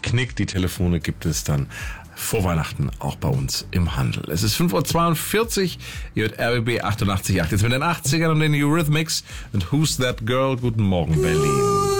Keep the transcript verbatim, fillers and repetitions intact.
Knick. Die Telefone gibt es dann vor Weihnachten auch bei uns im Handel. Es ist fünf Uhr zweiundvierzig, ihr hört R B B achtundachtzig Komma acht. Jetzt mit den achtzigern und den Eurythmics und Who's That Girl? Guten Morgen, Berlin.